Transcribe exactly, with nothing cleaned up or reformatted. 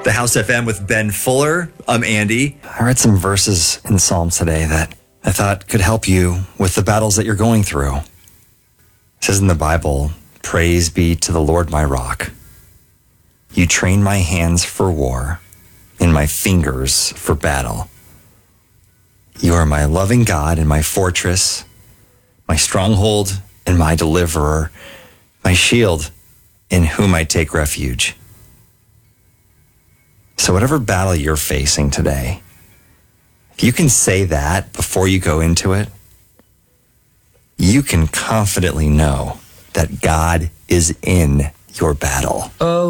The House F M with Ben Fuller. I'm Andy. I read some verses in Psalms today that I thought could help you with the battles that you're going through. It says in the Bible, "Praise be to the Lord my rock. You train my hands for war and my fingers for battle. You are my loving God and my fortress, my stronghold and my deliverer, my shield in whom I take refuge." So whatever battle you're facing today, if you can say that before you go into it, you can confidently know that God is in your battle. Oh.